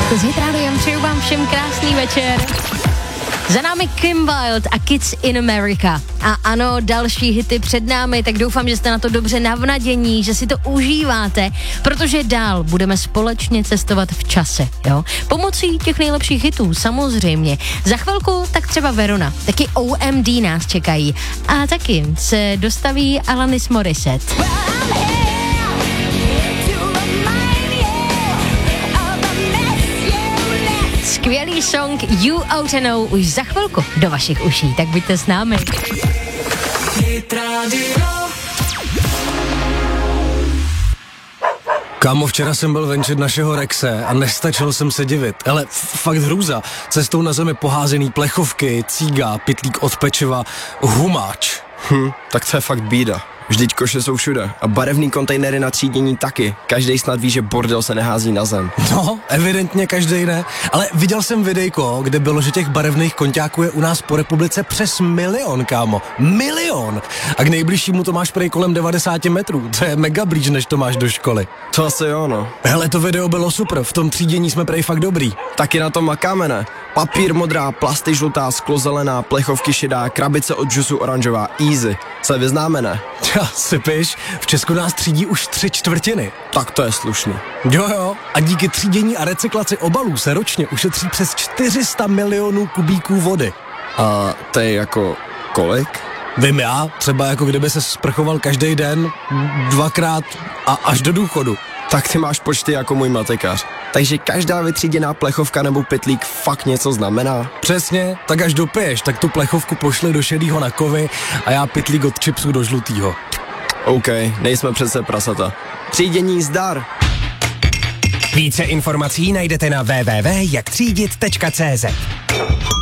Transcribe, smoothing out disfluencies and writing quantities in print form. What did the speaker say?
S Hit Rádiem přeju vám všem krásný večer. Za námi Kim Wilde a Kids in America. A ano, další hity před námi, tak doufám, že jste na to dobře navnadění, že si to užíváte, protože dál budeme společně cestovat v čase, jo? Pomocí těch nejlepších hitů, samozřejmě. Za chvilku tak třeba Verona, taky OMD nás čekají. A taky se dostaví Alanis Morissette. Skvělý song You Oughta Know už za chvilku do vašich uší, tak buďte s námi. Kámo, včera jsem byl venčit našeho Rexe a nestačil jsem se divit. Ale fakt hrůza. Cestou na zemi poházený plechovky, cíga, pytlík od pečiva, humáč. Tak to je fakt bída. Vždyť koše jsou všude a barevný kontejnery na třídění taky. Každej snad ví, že bordel se nehází na zem. No, evidentně každej ne. Ale viděl jsem videjko, kde bylo, že těch barevných konťáků je u nás po republice přes 1 milion, kámo. 1 milion! A k nejbližšímu to máš prej kolem 90 metrů. To je mega blíž, než to máš do školy. To asi jo, no. Hele, to video bylo super, v tom třídění jsme prej fakt dobrý. Taky na tom makáme, ne? Papír modrá, plasty žlutá, sklo zelená, plechovky šedá, krabice od džusu oranžová, easy. Se vyznáme, ne? Sypiš, v Česku nás třídí už 3/4. Tak to je slušný. Jo, a díky třídění a recyklaci obalů se ročně ušetří přes 400 milionů kubíků vody. A to je jako kolik? Vím já, třeba jako kdyby se sprchoval každý den, 2krát a až do důchodu. Tak ty máš počty jako můj matikář. Takže každá vytříděná plechovka nebo pytlík fakt něco znamená? Přesně, tak až dopiješ, tak tu plechovku pošli do šedýho na kovy a já pytlík od chipsu do žlutýho. OK, nejsme přece prasata. Třídění zdar! Více informací najdete na www.jaktřídit.cz.